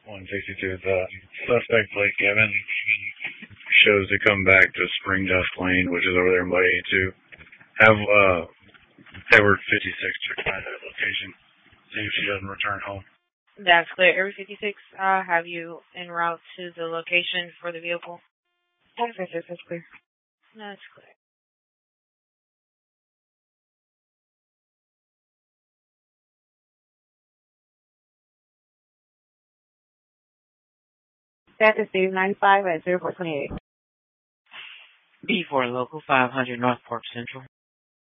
162. The suspect, Blake Given, shows to come back to Spring Dust Lane, which is over there in Bay 82. Have Edward 56 check by that location. See if she doesn't return home. That's clear. Edward 56, I'll have you en route to the location for the vehicle. That's clear. That's clear. That's Steve 95 at 0428. B4 Local 500 North Park Central.